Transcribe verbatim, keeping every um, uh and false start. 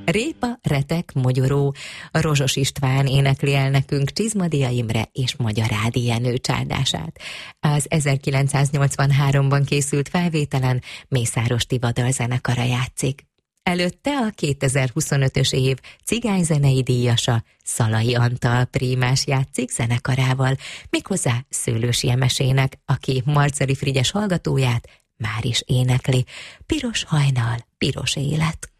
Répa, retek, mogyoró, Rozsos István énekli el nekünk Csizmadia Imre és Magyar Ádi Jenő csárdását. Az ezerkilencszáznyolcvanháromban készült felvételen Mészáros Tivadar zenekara játszik. Előtte a kétezer-huszonötös év cigányzenei díjasa Szalai Antal prímás játszik zenekarával, méghozzá Szőlősi Emesének, aki Marceli Frigyes hallgatóját már is énekli. Piros hajnal, piros élet.